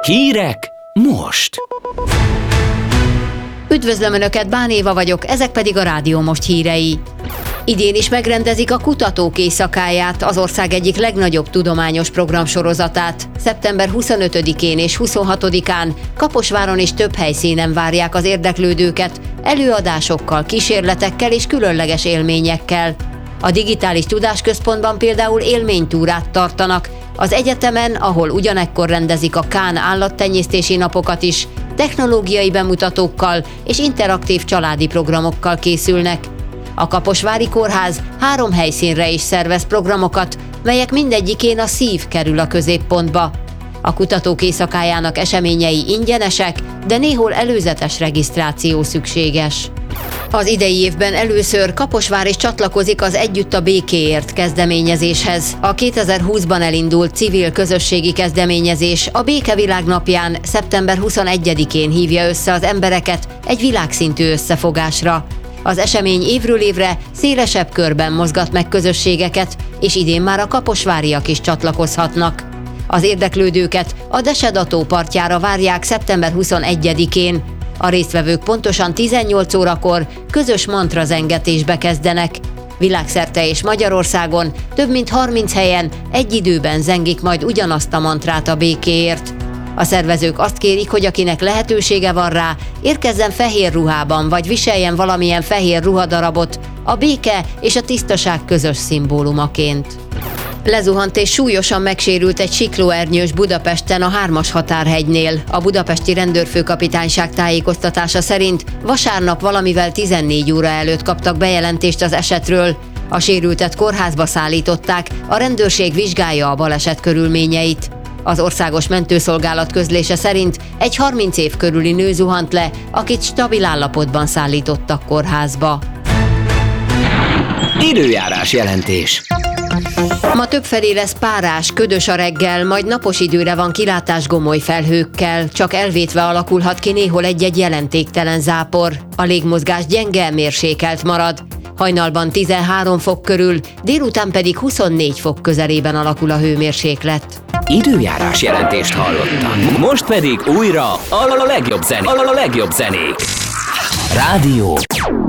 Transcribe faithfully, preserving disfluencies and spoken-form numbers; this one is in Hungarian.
Hírek most! Üdvözlöm Önöket, Bán Éva vagyok, ezek pedig a Rádió Most hírei. Idén is megrendezik a Kutatók Éjszakáját, az ország egyik legnagyobb tudományos programsorozatát. szeptember huszonötödikén és huszonhatodikán Kaposváron és több helyszínen várják az érdeklődőket, előadásokkal, kísérletekkel és különleges élményekkel. A Digitális Tudásközpontban például élménytúrát tartanak, az egyetemen, ahol ugyanekkor rendezik a Kán állattenyésztési napokat is, technológiai bemutatókkal és interaktív családi programokkal készülnek. A Kaposvári Kórház három helyszínre is szervez programokat, melyek mindegyikén a szív kerül a középpontba. A Kutatók Éjszakájának eseményei ingyenesek, de néhol előzetes regisztráció szükséges. Az idei évben először Kaposvár is csatlakozik az Együtt a békéért kezdeményezéshez. A kétezer-húszban elindult civil közösségi kezdeményezés a Békevilág napján, szeptember huszonegyedikén hívja össze az embereket egy világszintű összefogásra. Az esemény évről évre szélesebb körben mozgat meg közösségeket, és idén már a kaposváriak is csatlakozhatnak. Az érdeklődőket a Desedató partjára várják szeptember huszonegyedikén. A résztvevők pontosan tizennyolc órakor közös mantrazengetésbe kezdenek. Világszerte és Magyarországon több mint harminc helyen egy időben zengik majd ugyanazt a mantrát a békéért. A szervezők azt kérik, hogy akinek lehetősége van rá, érkezzen fehér ruhában, vagy viseljen valamilyen fehér ruhadarabot, a béke és a tisztaság közös szimbólumaként. Lezuhant és súlyosan megsérült egy siklóernyős Budapesten a hármas határhegynél. A budapesti rendőrfőkapitányság tájékoztatása szerint vasárnap valamivel tizennégy óra előtt kaptak bejelentést az esetről. A sérültet kórházba szállították, a rendőrség vizsgálja a baleset körülményeit. Az Országos Mentőszolgálat közlése szerint egy harminc év körüli nő zuhant le, akit stabil állapotban szállítottak kórházba. Időjárás jelentés. Ma többfelé lesz párás, ködös a reggel, majd napos időre van kilátás gomoly felhőkkel, csak elvétve alakulhat ki néhol egy-egy jelentéktelen zápor. A légmozgás gyenge, mérsékelt marad. Hajnalban tizenhárom fok körül, délután pedig huszonnégy fok közelében alakul a hőmérséklet. Időjárás jelentést hallottak. Most pedig újra a legjobb zenék. A legjobb zenék. Rádió